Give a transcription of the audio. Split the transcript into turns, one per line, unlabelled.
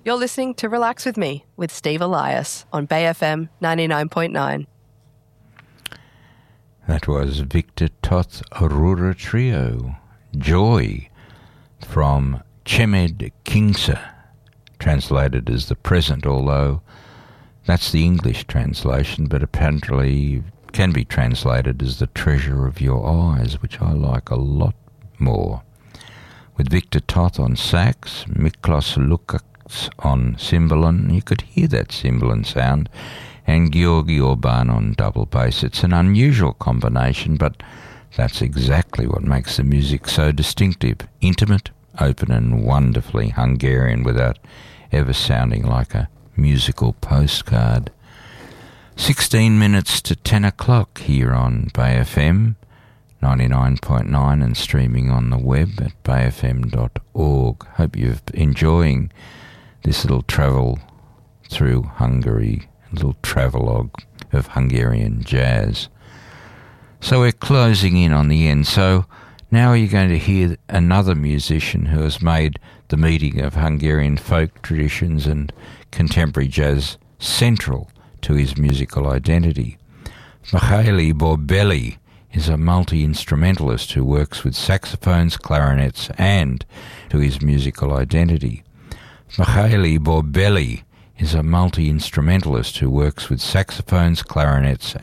You're listening to Relax With Me with Steve Elias on Bay FM 99.9.
That was Victor Toth Aurora Trio, Joy, from Chemed Kingsa, translated as the present, although that's the English translation, but apparently can be translated as the treasure of your eyes, which I like a lot more. With Victor Toth on sax, Miklos Lukacs on cymbalin, you could hear that cymbalin sound, and Georgi Orban on double bass. It's an unusual combination, but that's exactly what makes the music so distinctive, intimate, open and wonderfully Hungarian without ever sounding like a musical postcard. 16 minutes to 10 o'clock here on Bay FM 99.9 and streaming on the web at bayfm.org. Hope you're enjoying this little travel through Hungary, a little travelogue of Hungarian jazz. So we're closing in on the end. So now you're going to hear another musician who has made the meeting of Hungarian folk traditions and contemporary jazz central to his musical identity. Mihaly Borbély is a multi-instrumentalist who works with saxophones, clarinets, and to his musical identity. Mihaly Borbély is a multi-instrumentalist who works with saxophones, clarinets,